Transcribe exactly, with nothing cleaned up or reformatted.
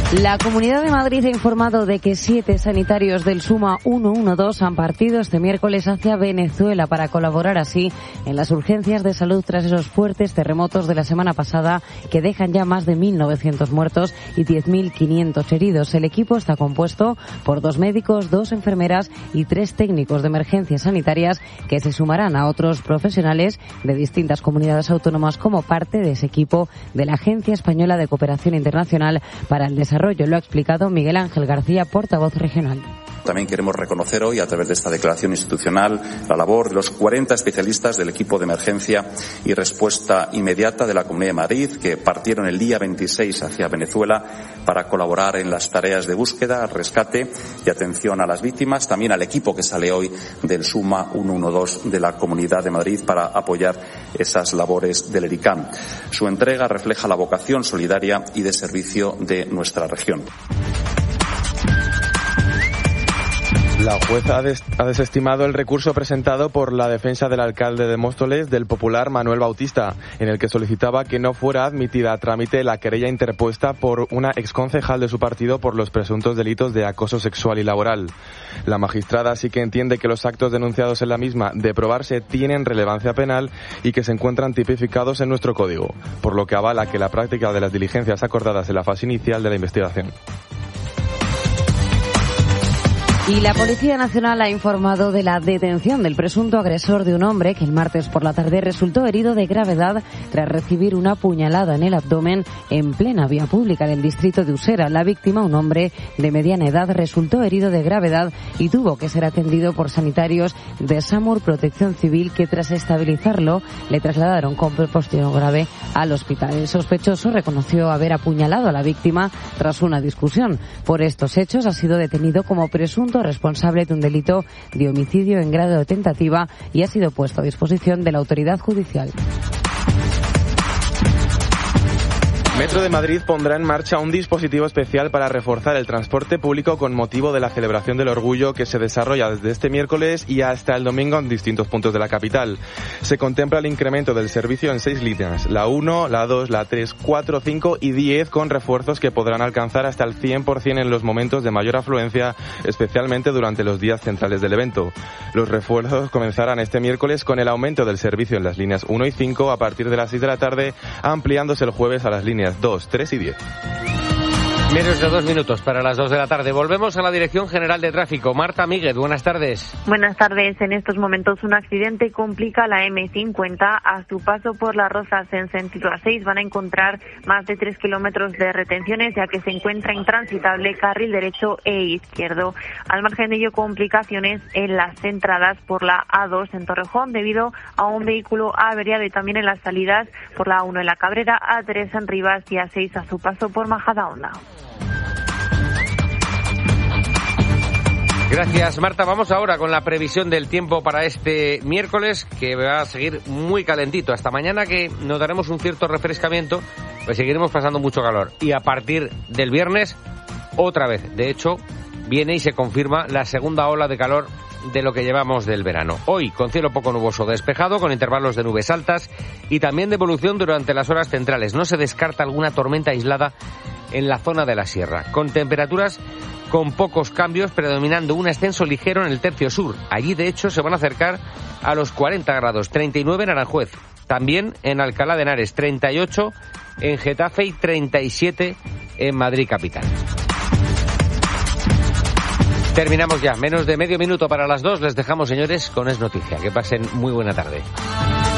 La Comunidad de Madrid ha informado de que siete sanitarios del Suma ciento doce han partido este miércoles hacia Venezuela para colaborar así en las urgencias de salud tras esos fuertes terremotos de la semana pasada que dejan ya más de mil novecientos muertos y diez mil quinientos heridos. El equipo está compuesto por dos médicos, dos enfermeras y tres técnicos de emergencias sanitarias que se sumarán a otros profesionales de distintas comunidades autónomas como parte de ese equipo de la Agencia Española de Cooperación Internacional para el Desarrollo. Lo ha explicado Miguel Ángel García, portavoz regional. También queremos reconocer hoy, a través de esta declaración institucional, la labor de los cuarenta especialistas del equipo de emergencia y respuesta inmediata de la Comunidad de Madrid, que partieron el día veintiséis hacia Venezuela para colaborar en las tareas de búsqueda, rescate y atención a las víctimas. También al equipo que sale hoy del Suma ciento doce de la Comunidad de Madrid para apoyar esas labores del ERICAM. Su entrega refleja la vocación solidaria y de servicio de nuestra región. La jueza ha, des- ha desestimado el recurso presentado por la defensa del alcalde de Móstoles, del popular Manuel Bautista, en el que solicitaba que no fuera admitida a trámite la querella interpuesta por una exconcejal de su partido por los presuntos delitos de acoso sexual y laboral. La magistrada sí que entiende que los actos denunciados en la misma, de probarse, tienen relevancia penal y que se encuentran tipificados en nuestro código, por lo que avala que la práctica de las diligencias acordadas en la fase inicial de la investigación. Y la Policía Nacional ha informado de la detención del presunto agresor de un hombre que el martes por la tarde resultó herido de gravedad tras recibir una puñalada en el abdomen en plena vía pública del distrito de Usera. La víctima, un hombre de mediana edad, resultó herido de gravedad y tuvo que ser atendido por sanitarios de SAMUR Protección Civil, que tras estabilizarlo le trasladaron con posterior grave al hospital. El sospechoso reconoció haber apuñalado a la víctima tras una discusión. Por estos hechos ha sido detenido como presunto responsable de un delito de homicidio en grado de tentativa y ha sido puesto a disposición de la autoridad judicial. Metro de Madrid pondrá en marcha un dispositivo especial para reforzar el transporte público con motivo de la celebración del Orgullo que se desarrolla desde este miércoles y hasta el domingo en distintos puntos de la capital. Se contempla el incremento del servicio en seis líneas, la uno, la dos, la tres, cuatro, cinco y diez, con refuerzos que podrán alcanzar hasta el cien por ciento en los momentos de mayor afluencia, especialmente durante los días centrales del evento. Los refuerzos comenzarán este miércoles con el aumento del servicio en las líneas uno y cinco a partir de las seis de la tarde, ampliándose el jueves a las líneas dos, tres y diez. Menos de dos minutos para las dos de la tarde. Volvemos a la Dirección General de Tráfico. Marta Míguez, buenas tardes. Buenas tardes. En estos momentos un accidente complica la eme cincuenta a su paso por Las Rozas en sentido A seis. Van a encontrar más de tres kilómetros de retenciones, ya que se encuentra intransitable carril derecho e izquierdo. Al margen de ello, complicaciones en las entradas por la A dos en Torrejón debido a un vehículo averiado, y también en las salidas por la A uno en La Cabrera, A tres en Rivas y A seis a su paso por Majadahonda. Gracias, Marta. Vamos ahora con la previsión del tiempo para este miércoles, que va a seguir muy calentito. Hasta mañana, que notaremos un cierto refrescamiento, pues seguiremos pasando mucho calor. Y a partir del viernes, otra vez. De hecho, viene y se confirma la segunda ola de calor de lo que llevamos del verano. Hoy, con cielo poco nuboso despejado, con intervalos de nubes altas y también de evolución durante las horas centrales. No se descarta alguna tormenta aislada en la zona de la sierra, con temperaturas con pocos cambios, predominando un ascenso ligero en el tercio sur. Allí, de hecho, se van a acercar a los cuarenta grados, treinta y nueve en Aranjuez, también en Alcalá de Henares, treinta y ocho en Getafe y treinta y siete en Madrid capital. Terminamos ya, menos de medio minuto para las dos. Les dejamos, señores, con Es Noticia. Que pasen muy buena tarde.